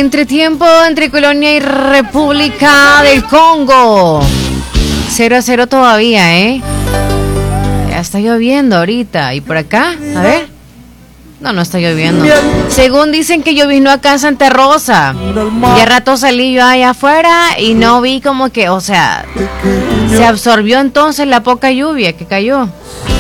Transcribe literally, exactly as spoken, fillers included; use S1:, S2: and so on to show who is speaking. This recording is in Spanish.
S1: Entretiempo entre Colombia y República del Congo. Cero a cero todavía, ¿eh? Ya está lloviendo ahorita. ¿Y por acá? A ver. No, no está lloviendo. Según dicen que lloviznó acá en Santa Rosa. Y a rato salí yo allá afuera y no vi como que, o sea, se absorbió entonces la poca lluvia que cayó.